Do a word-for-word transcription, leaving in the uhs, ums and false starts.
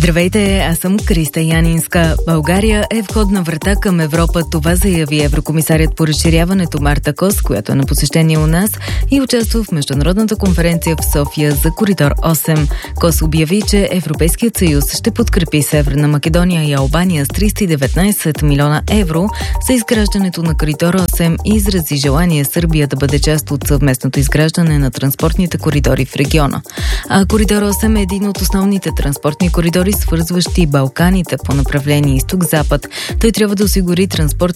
Здравейте, аз съм Криста Янинска. България е входна врата към Европа. Това заяви еврокомисарят по разширяването Марта Кос, която е на посещение у нас и участва в международната конференция в София за Коридор осем. Кос обяви, че Европейският съюз ще подкрепи Северна Македония и Албания с триста и деветнайсет милиона евро за изграждането на Коридор осем и изрази желание Сърбия да бъде част от съвместното изграждане на транспортните коридори в региона. А Коридор осем е един от основните транспортни коридори, свързващи Балканите по направление изток-запад. Той трябва да осигури транспорт